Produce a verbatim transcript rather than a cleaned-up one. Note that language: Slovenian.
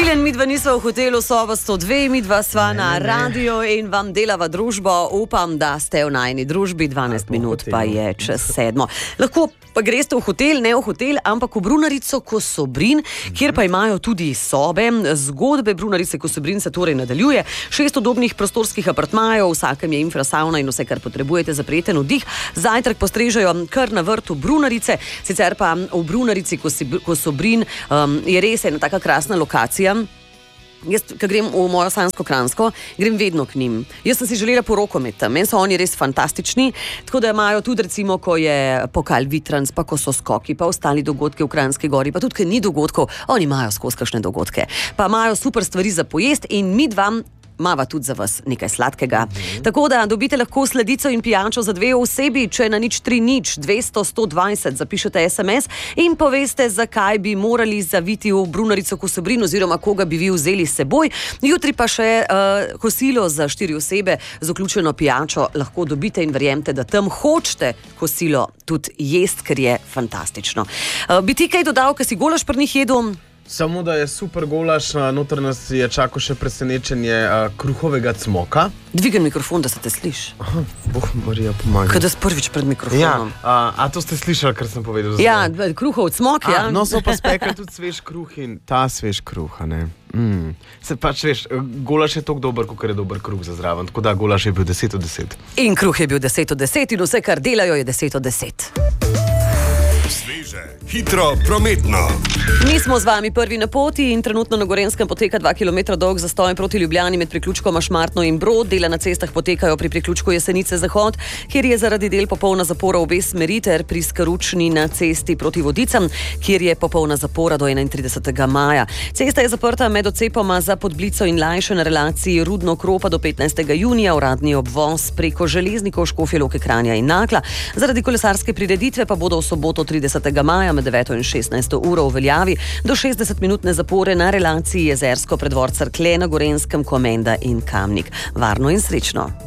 Ponedeljek, midva nisva v hotelu Soba sto dve, midva sva ne, na ne, radio ne. In vam delava družbo. Upam, da ste v najni družbi, dvanajst minut pa je čez sedmo. Lahko pa greste v hotel, ne v hotel, ampak v Brunarico Kosobrin, kjer pa imajo tudi sobe. Zgodbe Brunarice Kosobrin se torej nadaljuje. Šest udobnih prostorskih apartmajev, vsakem je infrasauna in vse, kar potrebujete za prijeten vdih. Zajtrk postrežejo kar na vrtu Brunarice, sicer pa v Brunarici Kosobrin um, je res ena taka krasna lokacija. Jaz, ko grem v mojo Sansko-Kranjsko, grem vedno k njim. Jaz sem si želela poroko med tam, meni so oni res fantastični, tako da imajo tudi recimo, ko je pokal Vitrans, pa ko so skoki, pa ostali dogodki v Kranjski Gori, pa tudi, ko ni dogodkov, oni imajo skozi kakšne dogodke. Pa imajo super stvari za pojest in mi dva mava tudi za vas nekaj sladkega. Mm-hmm. Tako da dobite lahko sladico in pijačo za dve osebi, če na nič tri nič dvesto sto dvajset zapišete es em es in poveste, zakaj bi morali zaviti v Brunarico Kosobrin oziroma koga bi vi vzeli s seboj. Jutri pa še uh, kosilo za štiri osebe z vključeno pijačo lahko dobite in verjemte, da tam hočete kosilo tudi jest, ker je fantastično. Uh, bi ti kaj dodal, ker si golaš pri njih jedel? Samo da je super golaš, noter nas je čako še presenečenje uh, kruhovega cmoka. Dvigaj mikrofon, da se te sliši. Aha, Bog Marija pomaga. Kaj da si prvič pred mikrofonom. Ja, a, a to ste slišali, kar sem povedal? Ja, kruhov cmok, ja. A, no, so pa spekli tudi svež kruh in ta svež kruh, a ne. Mm. Se pač veš, golaš je toliko dober, kot je dober kruh za zraven, tako da golaš je bil deset od deset. In kruh je bil deset od deset in vse, kar delajo, je deset od deset. Sveže, hitro, prometno. Mi smo z vami prvi na poti in trenutno na Gorenjskem poteka dva kilometra dolg zastoj proti Ljubljani med priključkoma Šmartno in Brod. Dela na cestah potekajo pri priključku Jesenice Zahod, kjer je zaradi del popolna zapora v obe smeri, ter pri Skaručni na cesti proti Vodicam, kjer je popolna zapora do enaintridesetega maja. Cesta je zaprta med odcepoma za Podblico in Lajše na relaciji Rudno-Kropa do petnajstega junija, uradni obvoz preko železnikov Škofje Loke, Kranja in Nakla. Zaradi kolesarske prireditve pa bodo v soboto tridesetega maja med deveto in šestnajsto uro v veljavi do šestdesetminutne zapore na relaciji Jezersko Predvor Cerklje na Gorenjskem, Komenda in Kamnik. Varno in srečno!